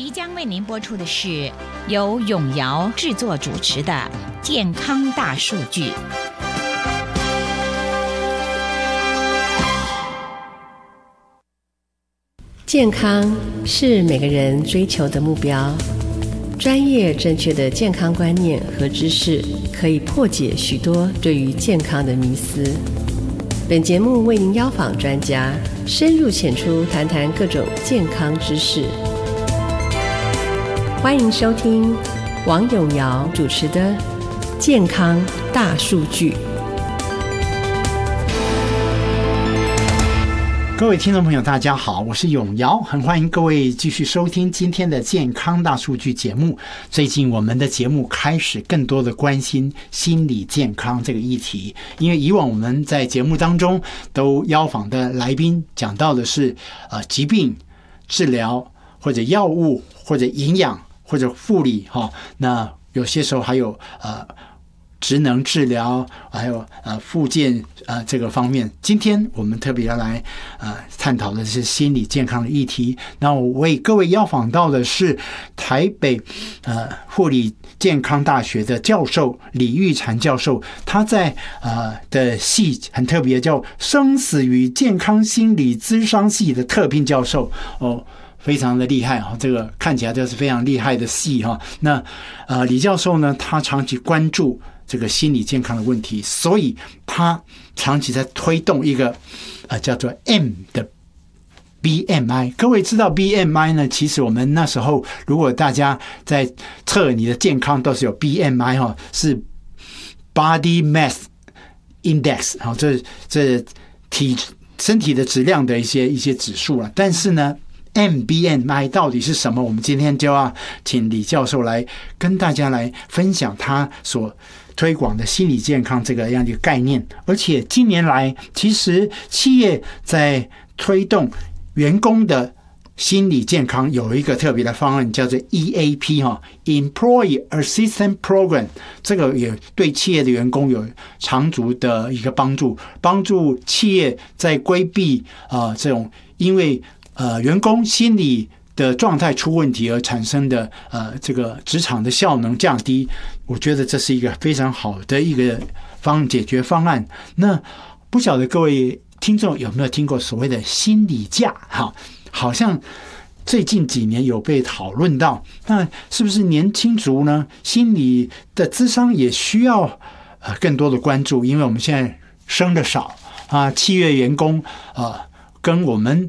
即将为您播出的是由永尧制作主持的《健康大数据》。 健康是每个人追求的目标，专业正确的健康观念和知识可以破解许多对于健康的迷思。本节目为您邀访专家，深入浅出谈谈各种健康知识。欢迎收听王永尧主持的《健康大数据》。 各位听众朋友大家好，我是永尧，很欢迎各位继续收听今天的健康大数据节目。最近我们的节目开始更多的关心心理健康这个议题，因为以往我们在节目当中都邀访的来宾讲到的是疾病治疗或者药物或者营养或者护理，那有些时候还有职能治疗，还有复健这个方面。今天我们特别要来探讨的是心理健康的议题。那我为各位邀访到的是台北护理健康大学的教授李玉婵教授，他在的系很特别，叫生死与健康心理咨商系的特聘教授哦。非常的厉害，这个看起来就是非常厉害的系。那李教授呢，他长期关注这个心理健康的问题，所以他长期在推动一个叫做 M 的 BMI。 各位知道 BMI 呢，其实我们那时候如果大家在测你的健康都是有 BMI， 是 Body Mass Index， 这身体的质量的一些指数了。但是呢MBMI 到底是什么？我们今天就要请李教授来跟大家来分享他所推广的心理健康这个样的概念。而且近年来，其实企业在推动员工的心理健康有一个特别的方案，叫做 EAP，Employee Assistance Program。 这个也对企业的员工有长足的一个帮助企业在规避这种因为员工心理的状态出问题而产生的这个职场的效能降低。我觉得这是一个非常好的一个解决方案。那不晓得各位听众有没有听过所谓的心理假？好像最近几年有被讨论到，那是不是年轻族呢心理的咨商也需要更多的关注？因为我们现在生的少企业员工跟我们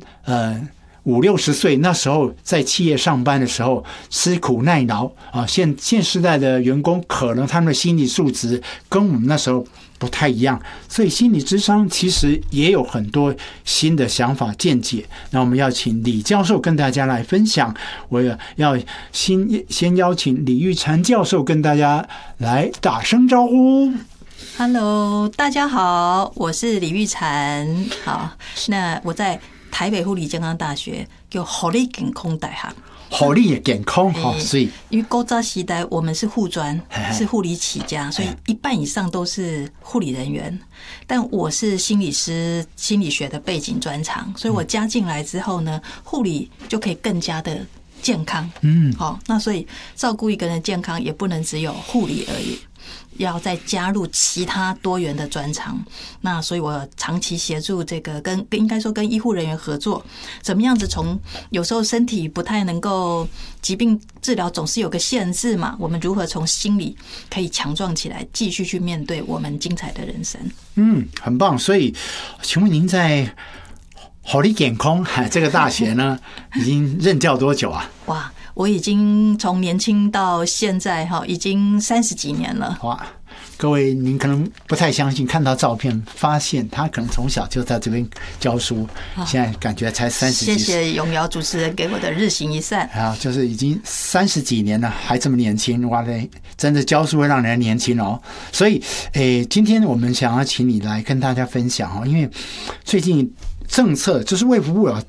50-60岁那时候在企业上班的时候吃苦耐劳现世代的员工可能他们的心理素质跟我们那时候不太一样，所以心理咨商其实也有很多新的想法见解。那我们要请李教授跟大家来分享。我要先邀请李玉婵教授跟大家来打声招呼。 Hello， 大家好，我是李玉婵。好，那我在台北护理健康大学叫护理健康大学。 护理健康所以因为古早时代我们是护专，是护理起家，所以一半以上都是护理人员。但我是心理师，心理学的背景专长，所以我加进来之后呢，护理就可以更加的健康。好，那所以照顾一个人的健康也不能只有护理而已，要再加入其他多元的专长。那所以我长期协助这个应该说跟医护人员合作，怎么样子从有时候身体不太能够，疾病治疗总是有个限制嘛，我们如何从心理可以强壮起来，继续去面对我们精彩的人生。 很棒。所以请问您在护理健康这个大学呢已经任教多久啊？ 哇，我已经从年轻到现在已经30几年了。 哇，各位您可能不太相信，看到照片发现他可能从小就在这边教书，现在感觉才30几岁。 谢谢永尧主持人给我的日行一善就是已经30几年了还这么年轻。哇，真的教书会让人年轻所以今天我们想要请你来跟大家分享因为最近政策就是卫福部有